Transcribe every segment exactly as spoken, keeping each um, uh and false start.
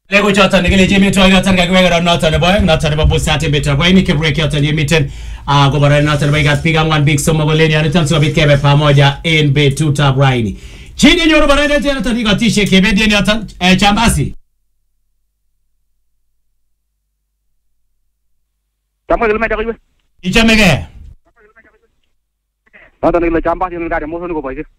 Lego choton ngile Jimmy to yoton kakwega noton nebo noton nebo busate better boy ni break yoton yemiten ah gobara noton nebo gatpiga one big somo goleni anitan so bit kebe pamoja in betu tab raini chini nyoru barada tena tani gatishe kebedi ni yoton eh chambasi Tama gele meta koiwe ichamege noton ngile chambasi ngare moson ko boise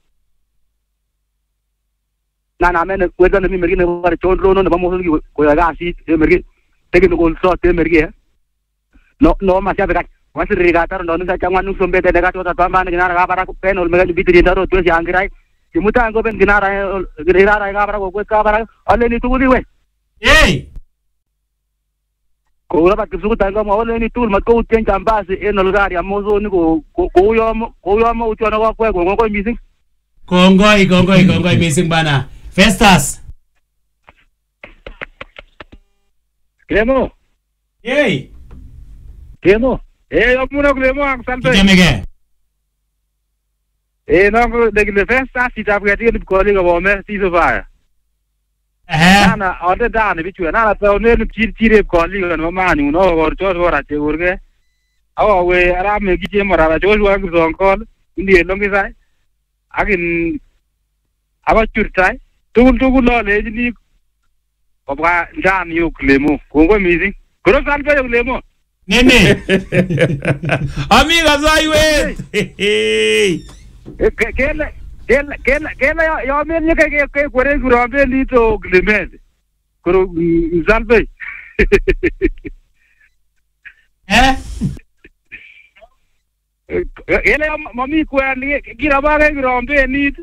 na na men kweda ni mergi ne war chondro no ba moson ko ya gasi e mergi tegi no gol so te mergi no no ma sia bega wasi riga tar no nsa changwa nu sombe te daga to ta pamba ni na ga bara ko penol mega bitri daro to si angirai kimuta ngo ben ginara gira ga bara ko ka bara alle ni tu di we eh ko la ba kisuku tanga mo alle ni tu ma ko ten chambasi e no gari amozo ni ko ko yo ko yo mo utona kwa kwa ko ko missing kongoi kongoi kongoi missing bana Festus Clemo Yey Clemo eh amuno Clemo ang santo Jamege eh no de le Festus si tapgati ni ko ni go me si so va eh na ode da ni bichu na la pe ne ni tir tire ko li no ma ni no go cho go ra che urge awa we ara me gi che mara cho wa go son ko ndi lo ngi sai agin aba churtai tugul tugul lo le ni obra ndan yu Clemo kongo missing kuro san pe Clemo nene amiga zaiwe kele kele kele kele yo men ni ke ke kore guro be li to Clement kuro zalbe eh ele mami ko ni gira ba ke guro be ni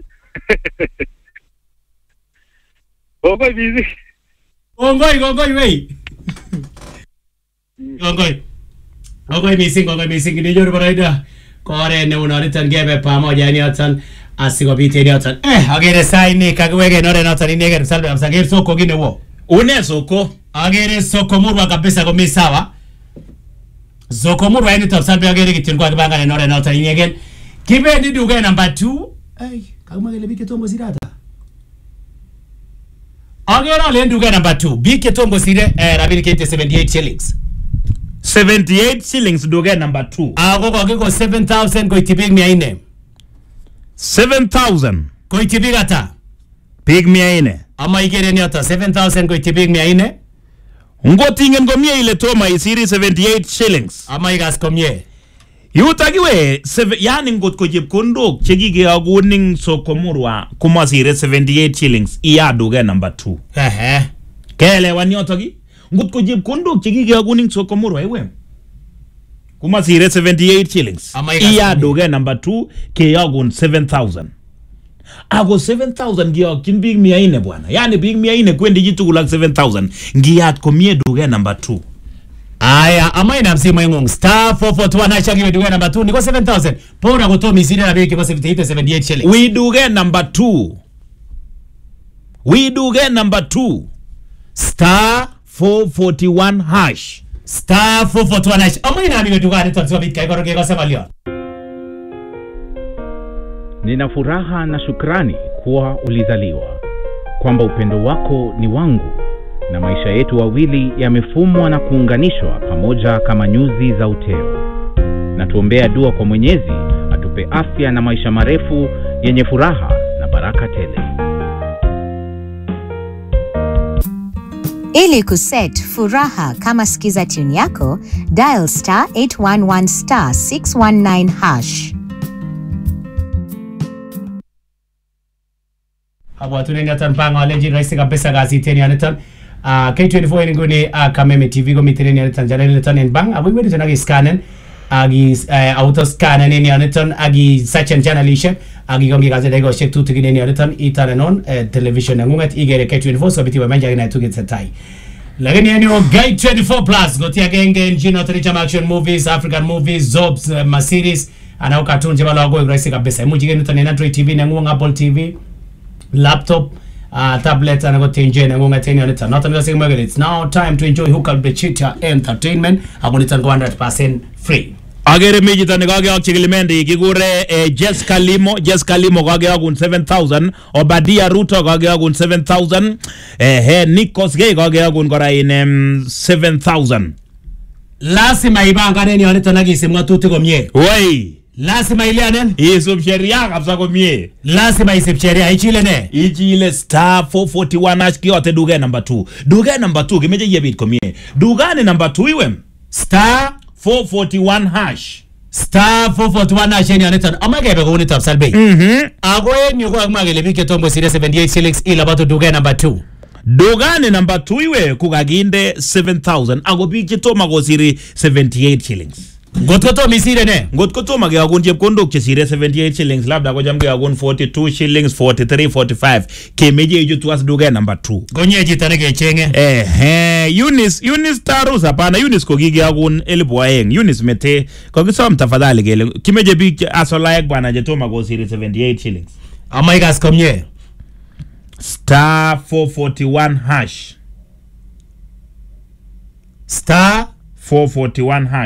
Gongoi bizi. Gongoi gongoi wei. Gongoi. Gongoi missing gongoi missing ni nyoru baraida. Kore ne unaritan gebe pamoja ni atan asikobit ni atan. Eh agere sai ni kagwege nore natan ni ngere salbe amsager soko gine wo. Une soko. Agere soko murwa kabisa ko misawa. Soko murwa ni top salbe agere kitin kwa kibanga nore natan ni ngere. Kibe ni duga number two. Ai kaguma gele bike tombo sirata. Agera le nduga number two. Bike tombo sire eh rabini kete seventy-eight shillings. seventy-eight shillings duga number two. Ago ko ko seven thousand ko itibig mia ine. seven thousand. Ko itibig ata. Pig mia ine. Ama igere ni ata seven thousand ko itibig mia ine. Ngotingen ko mia ile toma isiri seventy-eight shillings. Ama igas ko mie. Yutakiwe yani ngot ko chepkondok chekikeakuning sokomurwa komasire seventy-eight shillings iya duga number two. Ehe. Kelewan yotoki ngot ko chepkondok chekikeakuning sokomurwa iwe komasire seventy-eight shillings iya duga number two keyakun seven thousand. Ako seven thousand giyakin big mia ine bwana. Yani big mia ine kwendi jitugulak seven thousand ngiyat komie duga number two. Aya ama ina msimu yengung star four four two one acha kiwe duga number two niko seven thousand. Pora kutoa misiri na beki kwa seventy-eight shillings. We do get number two. We do get number two. Star four forty-one hash. Star four four two one hash. Ama ina miwe duga nito tsuwa bitka iko roke kwa sevalio. Nina furaha na shukrani kuwa ulizaliwa, kwamba upendo wako ni wangu, na maisha yetu wawili yamefumwa na kuunganishwa pamoja kama nyuzi za uteo. Na tuombea dua kwa Mwenyezi atupe afya na maisha marefu yenye furaha na baraka tele. Ili kuset furaha kama sikiza tune yako, dial star eight one one star six one nine hash. Hapo tunenga tanpanga leji raisi kabisa gazi teni anitan. Uh, K twenty-four ni ngune uh, Kameme T V go miteni anitan janele letan en bang. Abu wedi tanagi scannen. Agi uh, auto scannen ni anitan agi search and journalism. Agi gongi gazi dego check tu tigi ni anitan itarenon uh, television ngungat igere K twenty-four so biti wamanja ina tu getsetai. Lakini yani o Guide twenty-four plus gotia genge njino tricham action movies, African movies, Zobs, uh, ma series ana cartoon jebalo ago raisi kabisa. Mujige nitan en Android T V na ngunga Apple T V. Laptop, uh, tablet, and I got to enjoy and I'm going to tell you not it's now time to enjoy Hookah Bechita Entertainment. I'm going to go one hundred percent free. Agere mi chito nekakeyok chikilimendi kikure eh, Jessica Limo. Jessica Limo kakeyokun seven thousand. Obadia Ruto kakeyokun seven thousand. Eh, he Nikos Gay kakeyokun kora in um, seven thousand. Lazima ibanganen yonito nakisim ngatutik komie. Woi. Lazima ilianen. Isub sheria kabisa komie. Lazima isib sheria. Ichile ne? Ichile star four forty-one hash kiyote duge number two. Duge number two kimeje yebit komie. Dugani number two iwe. Star four forty-one hash. Star four forty-one hash eni yonito. Amagebe kuni top salbe. Mhm. Ago eni yuko agmagele bike tombo sire seventy-eight shillings ila bato duge number two. Dugani number two iwe kukaginde seven thousand. Ago bike toma kosiri seventy-eight shillings. Ngotko to misire ne? Ngotko to mageyokun chepkondok chesire seventy-eight shillings labda kocham keyokun forty-two shillings, forty-three, forty-five. Kemeje ijutu as duge number two. Gonye jita nege chenge. Eh, eh, Eunice, Eunice Tarus hapana, Eunice kokikeyokun elipu aeng. Eunice mete, kokisom tafadhali kele. Kimeje bik asolaek bwana jetoma kosiri seventy-eight shillings. Ama ikas komye. Star four forty-one hash. Star four forty-one hash.